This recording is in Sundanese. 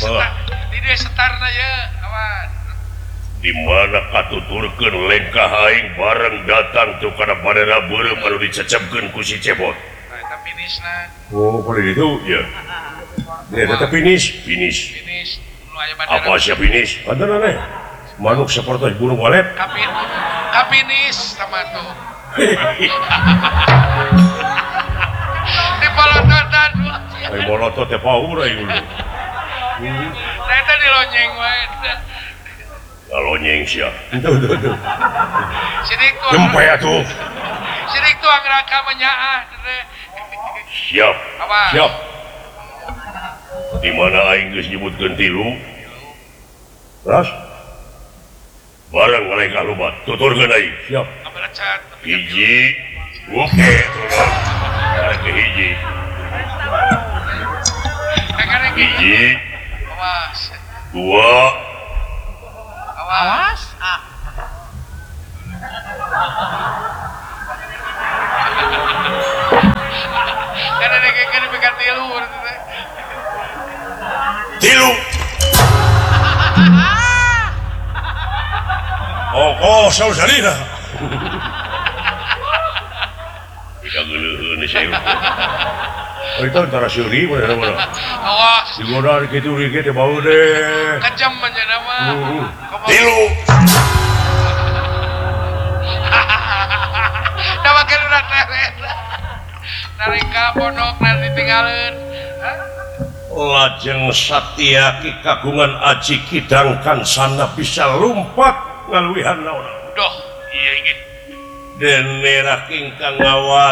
setarna ya kawan. Di mana katuturkeun lengkah aing bareng datang tuh kana badana beureum anu dicecepkeun ku si Cebot. Eta finishna. Oh, pada itu ya. Eta finish. Finish. Nu aya badana. Apa sia finish? Badana teh. Manuk seperti burung walet. Finish sama tuh. Di polototan. Ai molotot teh paur aing dulu. Eta di lonjeng wae. Galonyeng sia. Tuh. Sidik tuh. Gempe atuh. Sidik tuh angraka menyaah. Siap. Apa? Siap. Di mana aing geus nyebutkeun 3. Ras. Barang ngalengka lubat. Tuturkeun aing. Siap. Abaracat. Hiji. Oke. Ada ke hiji. Hiji. Awas. 2. Awas. Karena dia dipegang tilu. 3. Oh, saudara. Tidak geuleuheun saya. Itu antara syuri mana. Awas. Digoda kitu teh bau deh. Kejam menjana mah. 3. Da makin udah teler. Narika pondok nanti tinggalin. Lajeng Satya ki kagungan aji kidangkan sana bisa lumpat ngaluihan naon. Doh, iya inget. Den merah ingkang ngawat